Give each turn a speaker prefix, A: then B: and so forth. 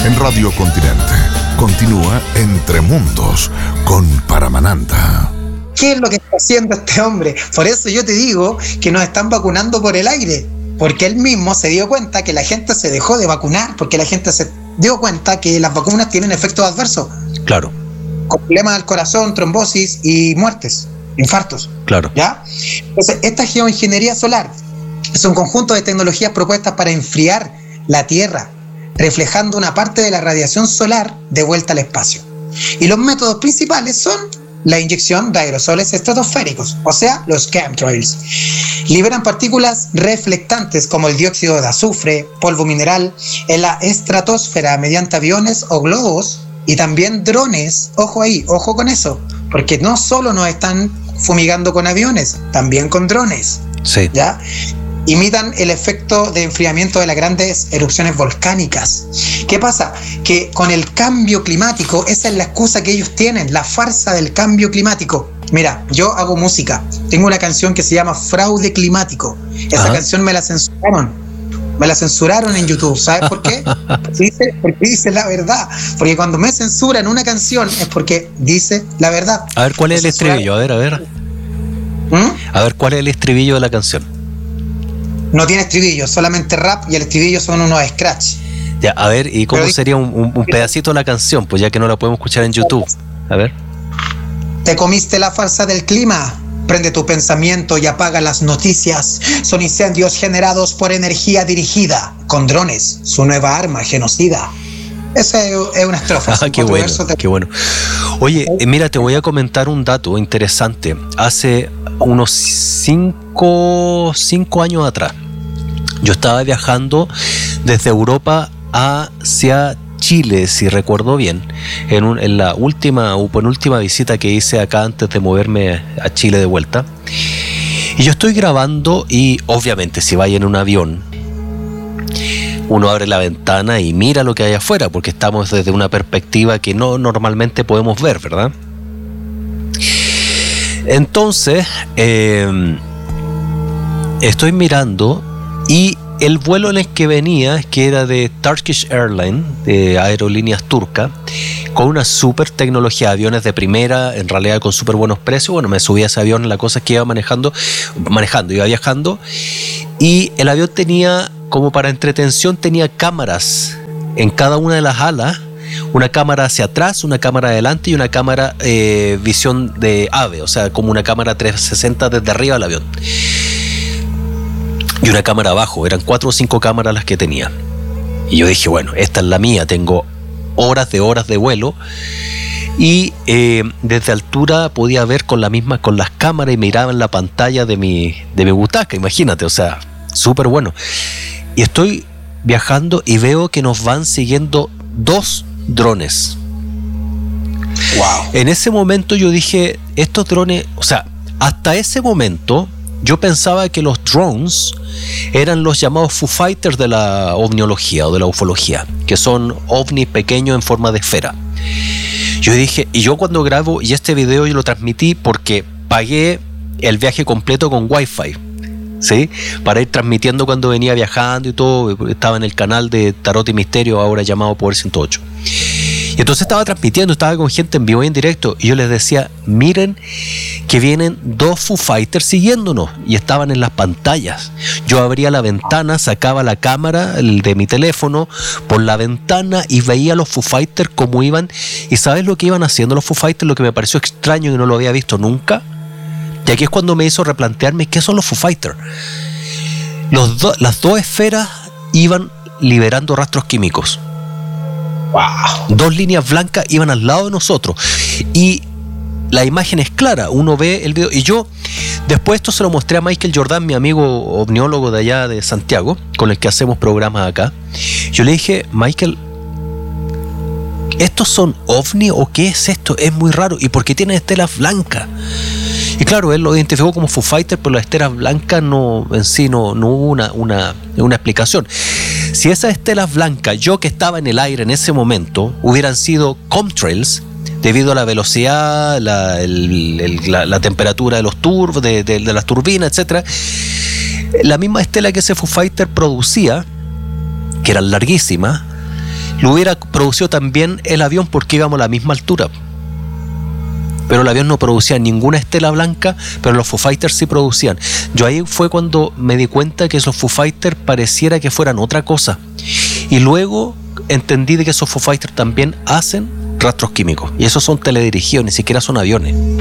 A: en Radio Continente. Continúa Entre Mundos con Paramananda.
B: ¿Qué es lo que está haciendo este hombre? Por eso yo te digo que nos están vacunando por el aire, porque él mismo se dio cuenta que la gente se dejó de vacunar, porque la gente se dio cuenta que las vacunas tienen efectos adversos.
C: Claro.
B: Con problemas del corazón, trombosis y muertes, infartos.
C: Claro.
B: ¿Ya? Entonces, esta geoingeniería solar es un conjunto de tecnologías propuestas para enfriar la Tierra, reflejando una parte de la radiación solar de vuelta al espacio. Y los métodos principales son la inyección de aerosoles estratosféricos, o sea, los chemtrails. Liberan partículas reflectantes como el dióxido de azufre, polvo mineral, en la estratosfera mediante aviones o globos y también drones. Ojo ahí, ojo con eso, porque no solo nos están fumigando con aviones, también con drones.
C: Sí.
B: ¿Ya? Imitan el efecto de enfriamiento de las grandes erupciones volcánicas. ¿Qué pasa? Que con el cambio climático, esa es la excusa que ellos tienen, la farsa del cambio climático. Mira, yo hago música, tengo una canción que se llama Fraude Climático. Esa canción me la censuraron en YouTube. ¿Sabes por qué? Porque dice la verdad. Porque cuando me censuran una canción es porque dice la verdad.
C: A ver, ¿cuál es el estribillo? A ver. A ver, ¿cuál es el estribillo de la canción?
B: No tiene estribillo, solamente rap, y el estribillo son unos scratch.
C: Ya, a ver, ¿y cómo sería un pedacito de la canción? Pues ya que no la podemos escuchar en YouTube. A ver.
B: Te comiste la farsa del clima. Prende tu pensamiento y apaga las noticias. Son incendios generados por energía dirigida, con drones, su nueva arma genocida. Esa es una estrofa.
C: Qué bueno. Oye, mira, te voy a comentar un dato interesante. Hace unos 5 años atrás, yo estaba viajando desde Europa hacia Chile, si recuerdo bien, en la última o penúltima visita que hice acá antes de moverme a Chile de vuelta. Y yo estoy grabando y obviamente si vaya en un avión, uno abre la ventana y mira lo que hay afuera, porque estamos desde una perspectiva que no normalmente podemos ver, ¿verdad? Entonces, estoy mirando y el vuelo en el que venía, que era de Turkish Airlines, de aerolíneas turca, con una super tecnología, aviones de primera, en realidad con súper buenos precios. Bueno, me subí a ese avión, la cosa es que iba iba viajando, y el avión tenía, como para entretención, tenía cámaras en cada una de las alas, una cámara hacia atrás, una cámara adelante y una cámara visión de ave, o sea, como una cámara 360 desde arriba del avión. Y una cámara abajo, eran 4 o 5 cámaras las que tenía. Y yo dije, bueno, esta es la mía, tengo horas de vuelo. Y desde altura podía ver con las cámaras y miraba en la pantalla de mi butaca, imagínate, o sea, súper bueno. Y estoy viajando y veo que nos van siguiendo 2 drones.
B: Wow.
C: En ese momento yo dije, estos drones, o sea, hasta ese momento yo pensaba que los drones eran los llamados Foo Fighters de la ovniología o de la ufología, que son ovnis pequeños en forma de esfera. Yo dije, y yo cuando grabo, y este video yo lo transmití porque pagué el viaje completo con Wi-Fi, ¿sí? Para ir transmitiendo cuando venía viajando y todo. Estaba en el canal de Tarot y Misterio, ahora llamado Poder 108. Y entonces estaba transmitiendo, estaba con gente en vivo y en directo, y yo les decía, miren que vienen 2 Foo Fighters siguiéndonos, y estaban en las pantallas. Yo abría la ventana, sacaba la cámara de mi teléfono por la ventana y veía a los Foo Fighters cómo iban. ¿Y sabes lo que iban haciendo los Foo Fighters? Lo que me pareció extraño y no lo había visto nunca. Y aquí es cuando me hizo replantearme qué son los Foo Fighters. Las 2 esferas iban liberando rastros químicos.
B: Wow.
C: 2 líneas blancas iban al lado de nosotros. Y la imagen es clara, uno ve el video. Y yo, después esto se lo mostré a Michael Jordan, mi amigo ovniólogo de allá de Santiago, con el que hacemos programas acá. Yo le dije, Michael, ¿estos son ovni o qué es esto? Es muy raro. ¿Y por qué tienen estelas blancas? Y claro, él lo identificó como Foo Fighter, pero las estelas blancas no hubo una explicación. Si esas estelas blancas, yo que estaba en el aire en ese momento, hubieran sido chemtrails, debido a la velocidad, la temperatura de los de las turbinas, etc., la misma estela que ese Foo Fighter producía, que eran larguísimas, lo hubiera producido también el avión porque íbamos a la misma altura. Pero el avión no producía ninguna estela blanca, pero los Foo Fighters sí producían. Yo ahí fue cuando me di cuenta que esos Foo Fighters pareciera que fueran otra cosa. Y luego entendí de que esos Foo Fighters también hacen rastros químicos. Y esos son teledirigidos, ni siquiera son aviones.